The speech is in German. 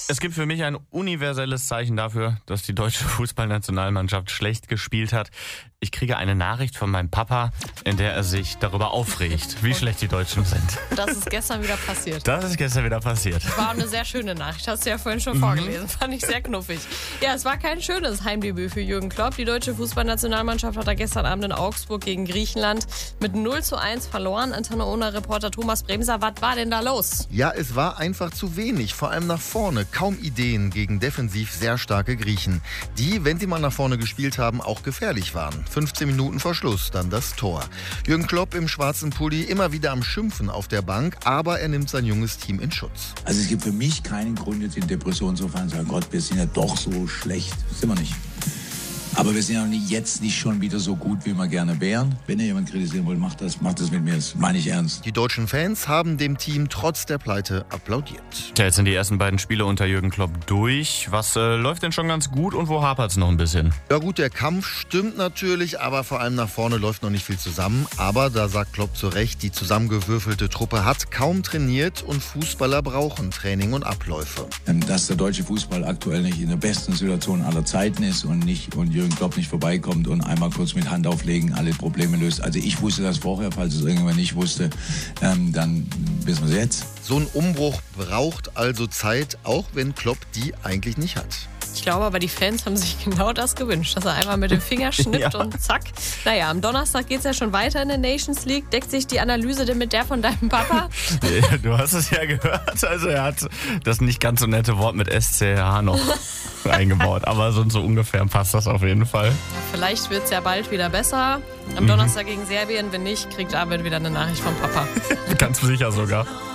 Es gibt für mich ein universelles Zeichen dafür, dass die deutsche Fußballnationalmannschaft schlecht gespielt hat. Ich kriege eine Nachricht von meinem Papa, in der er sich darüber aufregt, wie schlecht die Deutschen sind. Das ist gestern wieder passiert. Das ist gestern wieder passiert. War eine sehr schöne Nachricht, hast du ja vorhin schon vorgelesen. Fand ich sehr knuffig. Ja, es war kein schönes Heimdebüt für Jürgen Klopp. Die deutsche Fußballnationalmannschaft hat da gestern Abend in Augsburg gegen Griechenland mit 0:1 verloren. Antenne ohne Reporter Thomas Bremser, was war denn da los? Ja, es war einfach zu wenig, vor allem nach vorne. Kaum Ideen gegen defensiv sehr starke Griechen, die, wenn sie mal nach vorne gespielt haben, auch gefährlich waren. 15 Minuten vor Schluss dann das Tor. Jürgen Klopp im schwarzen Pulli immer wieder am Schimpfen auf der Bank, aber er nimmt sein junges Team in Schutz. Also es gibt für mich keinen Grund, jetzt in Depression zu fallen und zu sagen, Gott, wir sind ja doch so schlecht. Sind wir nicht. Aber wir sind ja jetzt nicht schon wieder so gut, wie wir gerne wären. Wenn ihr jemand kritisieren wollt, macht das mit mir. Das meine ich ernst. Die deutschen Fans haben dem Team trotz der Pleite applaudiert. Tja, jetzt sind die ersten beiden Spiele unter Jürgen Klopp durch. Was läuft denn schon ganz gut und wo hapert es noch ein bisschen? Ja gut, der Kampf stimmt natürlich, aber vor allem nach vorne läuft noch nicht viel zusammen. Aber da sagt Klopp zu Recht, die zusammengewürfelte Truppe hat kaum trainiert und Fußballer brauchen Training und Abläufe. Dass der deutsche Fußball aktuell nicht in der besten Situation aller Zeiten ist und Jürgen Klopp nicht vorbeikommt und einmal kurz mit Hand auflegen alle Probleme löst. Also ich wusste das vorher, falls es irgendjemand nicht wusste, dann wissen wir es jetzt. So ein Umbruch braucht also Zeit, auch wenn Klopp die eigentlich nicht hat. Ich glaube aber, die Fans haben sich genau das gewünscht, dass er einmal mit dem Finger schnippt und zack. Naja, am Donnerstag geht es ja schon weiter in der Nations League. Deckt sich die Analyse denn mit der von deinem Papa? Du hast es ja gehört. Also er hat das nicht ganz so nette Wort mit SCH noch eingebaut. Aber so ungefähr passt das auf jeden Fall. Vielleicht wird es ja bald wieder besser. Am Donnerstag gegen Serbien. Wenn nicht, kriegt David wieder eine Nachricht vom Papa. Ganz sicher sogar.